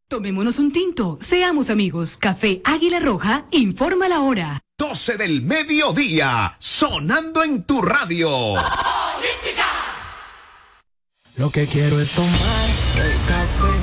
Tomémonos un tinto, seamos amigos. Café Águila Roja, informa la hora. 12 del mediodía, sonando en tu radio. Lo que quiero es tomar el café.